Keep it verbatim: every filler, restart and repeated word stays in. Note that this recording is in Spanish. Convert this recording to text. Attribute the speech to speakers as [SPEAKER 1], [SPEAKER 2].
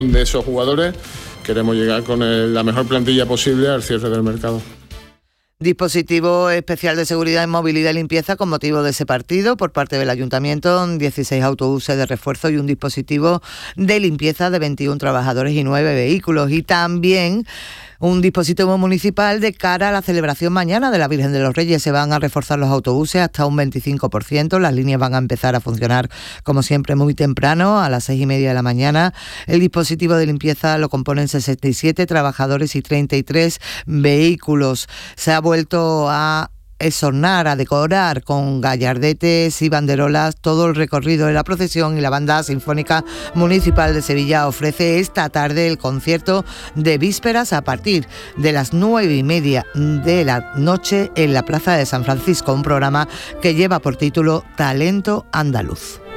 [SPEAKER 1] De esos jugadores queremos llegar con el, la mejor plantilla posible al cierre del mercado.
[SPEAKER 2] Dispositivo especial de seguridad en movilidad y limpieza con motivo de ese partido por parte del Ayuntamiento, dieciséis autobuses de refuerzo y un dispositivo de limpieza de veintiún trabajadores y nueve vehículos. Y también un dispositivo municipal de cara a la celebración mañana de la Virgen de los Reyes. Se van a reforzar los autobuses hasta un veinticinco por ciento. Las líneas van a empezar a funcionar, como siempre, muy temprano, a las seis y media de la mañana. El dispositivo de limpieza lo componen sesenta y siete trabajadores y treinta y tres vehículos. Se ha vuelto a exornar, a decorar con gallardetes y banderolas todo el recorrido de la procesión, y la Banda Sinfónica Municipal de Sevilla ofrece esta tarde el concierto de vísperas a partir de las nueve y media de la noche en la Plaza de San Francisco, un programa que lleva por título Talento Andaluz.